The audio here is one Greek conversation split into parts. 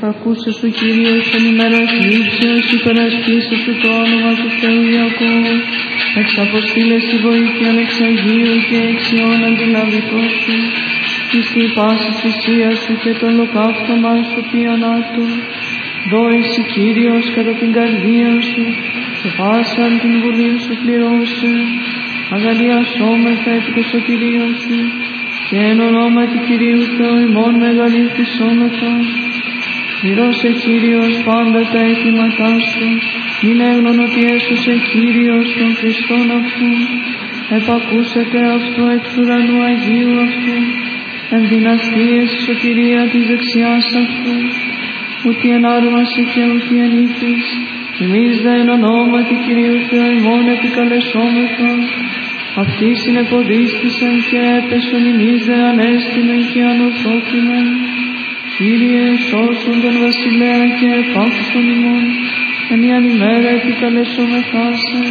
Επακούσε σου, Κύριε, εν ημέρα θλίψεως, υπερασπίσε σου το όνομα του Θεού Ιακώβου. Εξαποστήλες τη βοήθειαν εξ Αγίου και εξ Υιών αντιλαβητός σου. Εις τη πάση θυσία σου και το ολοκαύτωμα σου ποιονά του. Δώηση, Κύριος, κατά την καρδία σου, και πάσαν την βουλή σου πληρώσε. Αγαλιασόμεθα επί το σωτηρίο σου, και εν ονόματι Κυρίου Θεού ημών μεγαλύτερσόμεθα. Πληρώσε, Κύριος, πάντα τα αιτήματά σου, μην έγνων ότι έσωσε Κύριος τον Χριστόν αυτού. Επακούσετε αυτό εξ ουρανού Αγίου αυτού, εν δυναστείες η σωτηρία της δεξιάς αυτού. Ούτι εν άρμαση και ούτι εν ήθης, εμείς δε εν ονόματι Κυρίου Θεού ημών επικαλεσόμεθα. Αυτοί συνεποδίστησαν και έπεσον, εμείς δε ανέστημεν και ανορθώθημεν. Κύριε, σώσον τον βασιλέα και επάφησον ημών, εν ιαν ημέρα επικαλεσόμεθά σε.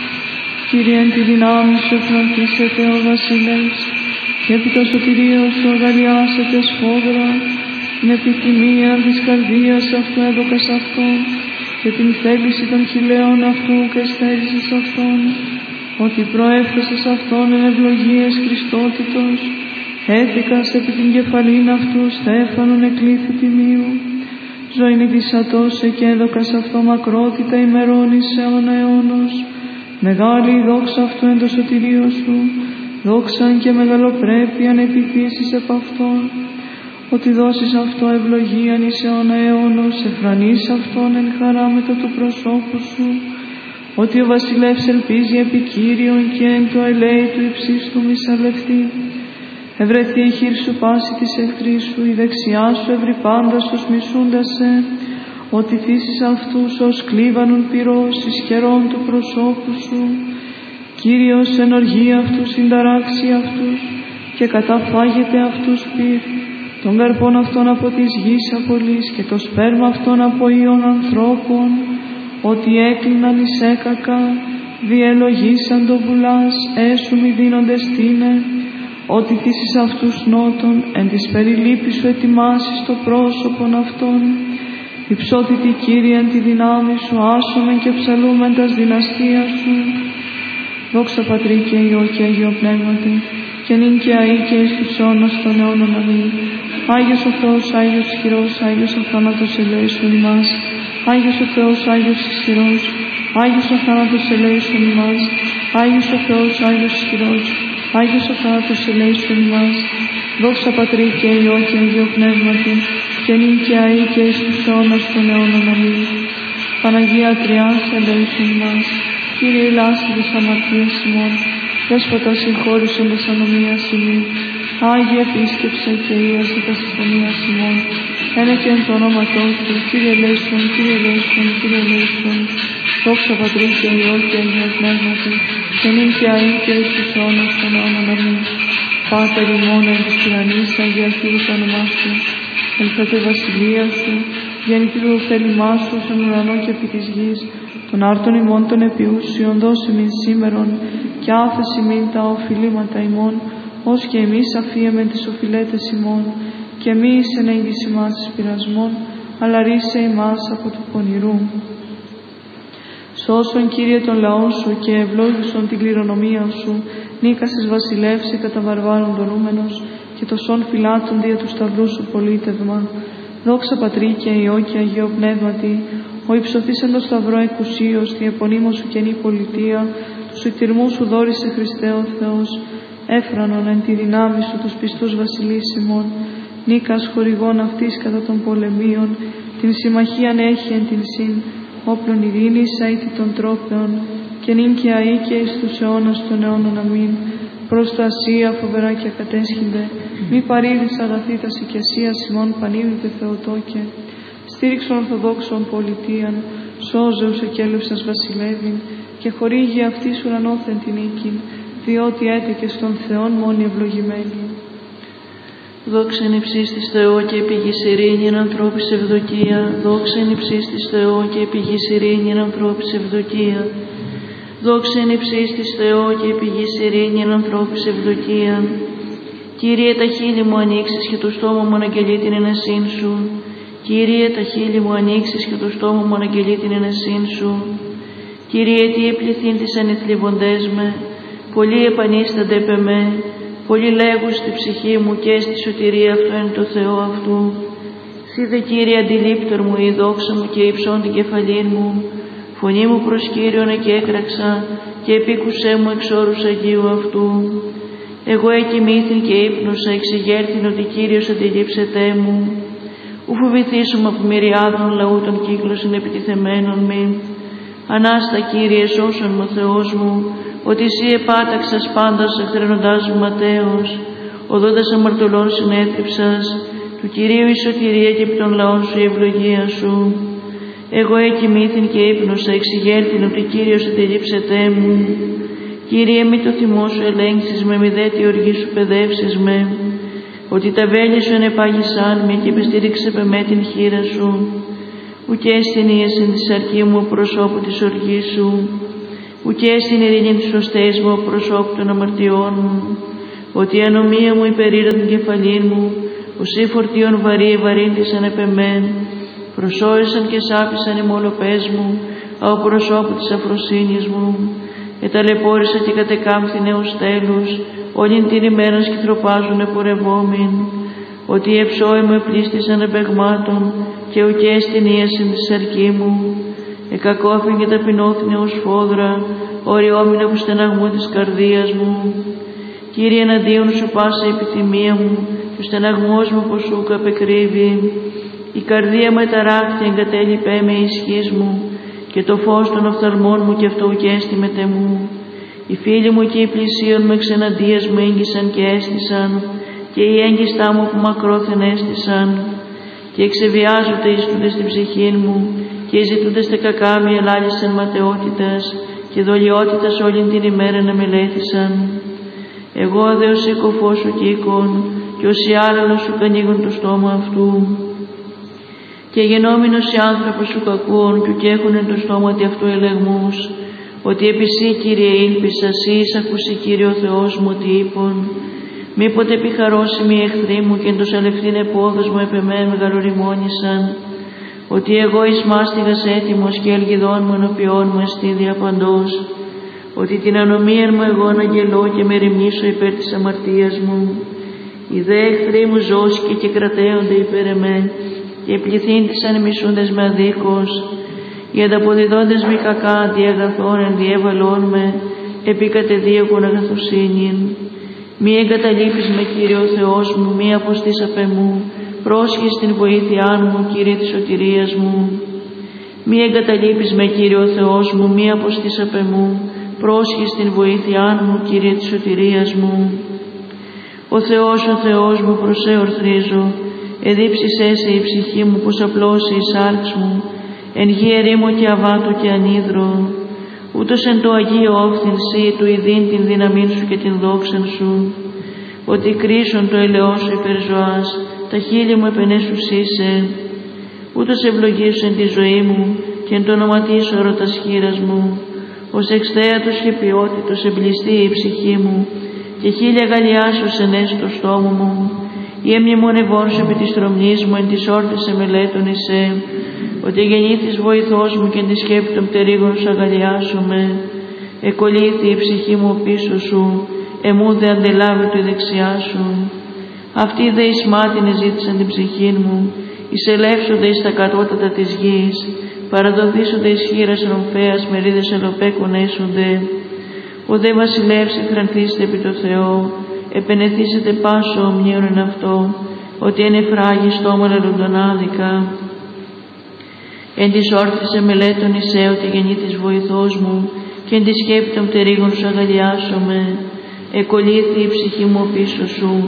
Κύριε, εν τη δυνάμει σου εφρονθήσετε ο βασιλεύς, και επί το σωτηρίο σου αγαλιάσετε σφόδρα. Την επιθυμία της καρδίας αυτού έδωκας αυτόν, και την θέληση των χειλαίων αυτού και στέρισες αυτόν, ότι προέφθασες αυτόν εν ευλογίες Χριστότητος, έδικας επί την κεφαλήν αυτού στέφανον εκλήθη τιμίου. Ζωήν ειδησατώσε και έδωκας αυτό μακρότητα ημερών εις αιώνα αιώνος. Μεγάλη η δόξα αυτού εν το σωτηρίο σου, δόξαν και μεγαλοπρέπειαν επιθύσεις επ' αυτόν. Ότι δώσεις αυτό ευλογίαν εις αιώνα αιώνος, εφρανείς αυτόν εν χαρά μετά του προσώπου σου. Ότι ο βασιλεύς ελπίζει επί Κύριον και εν το ελέη του υψίστου μη σαλευτεί. Ευρεθεί η χείρ σου πάση της εχθρής σου, η δεξιά σου ευρει πάντας τους μισούντας σε. Ότι θύσεις αυτούς ως κλίβανον πυρός εις χερών του προσώπου σου. Κύριος εν οργή αυτούς συνταράξει αυτούς, και καταφάγεται αυτούς πυρ. Τον καρπόν αυτόν από της γης απολύς, και το σπέρμα αυτόν από ιών ανθρώπων. Ότι έκλειναν εις έκακα, διελογήσαν το βουλάς, έσου μη δίνοντες τίνε. Ότι θύσεις αυτούς νότων, εν της περιλήπης σου ετοιμάσεις το πρόσωπον αυτών. Υψώτητη Κύριε εν τη δυνάμει σου, άσομεν και ψαλούμεν τας δυναστείας σου. Δόξα Πατρί και Υιό και Αγίο Πνεύματι, και νυν και αεί και εις τους αιώνας των αιώνων. Αμήν. Άγιος ο Θεός, Άγιος ισχυρός, Άγιος ο θάνατος ελέησον ημάς. Άγιος ο Θεός, Άγιος ισχυρός, Άγιος ο θάνατος ελέησον ημάς. Άγιος ο Θεός, Άγιος ισχυρός, Άγιος ο θάνατος ελέησον ημάς. Δόξα Πατρί και Υιό και Αγίο Πνεύματι, και νυν και αεί και εις τους αιώνας των αιώνων. Αμήν. Παναγία Τριάς, ελέησον ημάς. Κύριε, ελάσσου της αμαρτίας ημών, Δέσποτα συγχώρησον τας ανομίας ημών. Άγιε επίσκεψε και ίασε τας ασθενείας ημών. Ένε και εν το ονόματό του, Κύριε ελέησον, Κύριε ελέησον, Κύριε ελέησον. Δόξα Πατρί και Υιό και Αγίο Πνεύματι, και νυν και αεί και εις τους αιώνας των αιώνων. Αμήν. Πάτερ ημών εν της ουρανής, αγιαστήτω το όνομά σου. Ελθέτω η βασιλεία σου, γεννηθήτω το θέλημά σου στον ουρανό και επί της γης. Των άρτων ημών των επιούσιων δώσε μην σήμερον, και άφεση μην τα οφειλήματα ημών, ως και εμείς αφίεμεν τις οφειλέτες ημών, και μη εις ενέγγις ημάς εις πειρασμών, αλλά ρίσε ημάς από του πονηρού. Σώσον, Κύριε, τον λαό σου και ευλόγησον την κληρονομία σου, νίκασες βασιλεύσει κατά βαρβάρων δωρούμενος, και το σών φυλάτων δια του σταυρού σου πολίτευμα. Δόξα Πατρί και Υιό και Αγίο Πνεύματι, ο υψωθής εν το σταυρό εκουσίως, τη επωνύμω σου καινή πολιτεία, του σωτηρμού σου δόρισε Χριστέ ο Θεός, έφρανον εν τη δυνάμει σου τους πιστούς βασιλείς ημών, νίκας χορηγών αυτής κατά των πολεμίων, την συμμαχίαν έχει εν την συν, όπλων ειρήνης αήτη των τρόπεων, και νυν και αεί και εις τους αιώνας των αιώνων. Αμήν. Προστασία φοβερά και ακατέσχυνται, μη παρήγεις αγαθήτας οικεσίας ημών πανίδητε Θεοτόκε. Στήριξον ορθοδόξων πολιτείαν, σώζε ους εκέλευσας βασιλεύειν, και χορήγει αυτής ουρανόθεν την νίκην, διότι έτεκε στον Θεόν μόνοι ευλογημένη. Δόξα εν υψής της Θεό και επί γης ειρήνην ανθρώπης ευδοκία. Δόξα εν υψής της Θεό και επί γης ειρήνην ανθρώπης ευδοκία. Δόξα εν υψής της Θεό και επί γης ειρήνην ανθρώπης ευδοκία. Κύριε, τα χείλη μου ανοίξεις και το στόμα μου αναγγελεί την ενεσύν σου. Κύριε, τα χείλη μου ανοίξεις και το στόμα μου αναγγελεί την ενεσύν σου. Κύριε, τι επληθύντησαν οι θλιβοντές με, πολλοί επανίστανται επ' εμέ, πολλοί λέγουν στη ψυχή μου και στη σωτηρία αυτό είναι το Θεό αυτού. Συ δε Κύριε αντιλήπτορ μου, η δόξα μου και υψών την κεφαλήν μου, φωνή μου προς Κύριον εκέκραξα και επίκουσέ μου εξ όρους Αγίου αυτού. Εγώ εκοιμήθην και ύπνωσα, εξηγέρθην ότι Κύριος αντιλήψετέ μου. Ου φοβηθήσουμε από μυριάδων λαού των κύκλωσιν επιτιθεμένων μη. Ανάστα Κύριε σώσον μου Θεός μου, ότι Εσύ επάταξας πάντας εχθρενοντάς μου ματέως, οδόντας αμαρτωλών συνέθρυψας, του Κυρίου η σωτηρία και επί των λαών σου η ευλογία σου. Εγώ εκοιμήθην και ύπνωσα, εξηγέρθην ότι Κύριος αντιλήψετέ μου. Κύριε, μη το θυμό σου ελέγξεις με, μη δε τη οργή σου παιδεύσεις με, ότι τα βέλη σου ενεπάγησαν με και επιστήριξε με την χείρα σου, ουκ έστιν η εσυν της αρκή μου προσώπου της οργής σου, ουκ έστιν η ειρήνη της σωστές μου προσώπου των αμαρτιών μου, ότι η ανομία μου υπερήρα την κεφαλήν μου, οσί φορτίων βαρύ ευαρύνθησαν επ' εμέ, προσόησαν και σάπησαν οι μολοπές μου, από προσώπου της αφροσύνης μου, εταλαιπώρησα και κατεκάμφθη νέους τέλους, όλην την ημέρα σκυθροπάζουν επορευόμην, ότι οι εψώοι μου επλήστησαν επεγμάτων και ουκ έστιν ίασιν της αρκή μου, εκακόφην και ταπεινώθην ως φόδρα, οριόμην από στεναγμού της καρδίας μου. Κύριε, εναντίον σου πάσα η επιθυμία μου, και ο στεναγμός μου πως σου καπεκρύβει. Η καρδία μου εταράχθη, εγκατέλειπέ με η ισχύς μου, και το φως των οφθαλμών μου και αυτό ουκ έστι μετε μου. Οι φίλοι μου και οι πλησίον μου εξ εναντίας μου έγκυσαν και έστησαν, και οι έγκυστά μου που μακρόθεν έστησαν, και εξεβιάζονται εις στην ψυχή μου, και οι ζητούντες τε κακά μη ελάλησαν ματαιότητας, και δολιότητας όλην την ημέρα να μελέθησαν. Εγώ δε ως οικοφός σου κύκον, και ως οι άλλαλος σου κανίγουν το στόμα αυτού. Και γενόμενος οι άνθρωπος σου κακούν, και ουκ έχουνε το στόμα τι αυτού ελεγμούς, ότι επί σύ, Κύριε, ήλπισα, σύ εισακούσι, Κύριε ο Θεός μου, ότι είπων, μήποτε επιχαρώσιμοι οι εχθροί μου και εν το σαλευθύν επόδος μου επ' εμέν μεγαλοριμόνησαν, ότι εγώ εις μάστιγας έτοιμος και ελγιδών μου ενωπιών μου εστί διαπαντός, ότι την ανομίαν μου εγώ αναγγελώ και με ρημνήσω υπέρ της αμαρτίας μου. Οι δε εχθροί μου ζώσκοι και κρατέονται υπέρ εμέ, και πληθύντησαν οι μισούντες με αδίκως, οι ανταποδιδόντες μη κακά αντί αγαθών εν διέβαλών με, επί κατεδίωκον αγαθοσύνην. Μη εγκαταλείπεις με, Κύριε ο Θεός μου, μη αποστείς απ' εμού, πρόσχεις την βοήθειά μου, Κύριε της σωτηρίας μου. Μη εγκαταλείπεις με, Κύριε ο Θεός μου, μη αποστείς απ' εμού, πρόσχεις την βοήθειά μου, Κύριε της σωτηρίας μου. Ο Θεός μου, προς σε ορθρίζω, εδίψησέ σε η ψυχή μου, πως απλώσει η σάρξ μου, εν γη ερήμο και αβάτο και ανίδρο, ούτως εν το Αγίο όφθην σύ, του ειδήν την δύναμήν σου και την δόξαν σου, ότι κρίσον το ελαιό σου υπερζωάς, τα χείλη μου επενέσουσίσε, ούτως ευλογήσου εν τη ζωή μου και εν το ονοματίσου ερωτας χείρας μου, ως εξθέατος και ποιότητος εμπληστεί η ψυχή μου και χίλια γαλλιάσους ενέσει το στόμα μου, ή εμνημονευών σου επί της τρομνής μου εν της όρθης εμελέτων εισέ, ότι γεννήθης βοηθός μου και εν τη σκέπη των πτερίγων σου αγαλιάσομαι, εκολύθη η ψυχή μου πίσω σου, εμού δε αντελάβει το η δεξιά σου. Αυτοί δε εις μάτιν εζήτησαν την ψυχή μου, εισελεύσονται εις τα κατώτατα της γης, παραδοθήσονται εις χείρας ρομφέας, μερίδες ελοπέκων έσονται. Ο δε βασιλεύς εκρανθήσετε επί το Θεό, επενεθήσετε πάσο ομνίων εν αυτό, ότι εν εφράγει στόμα λελούντον άδικα. Εν της όρθης εμελέτων εισέ, ότι γεννήθης βοηθός μου, και εν τη σκέπη των πτερίγων σου αγαλιάσομαι, εκολύθη η ψυχή μου πίσω σου,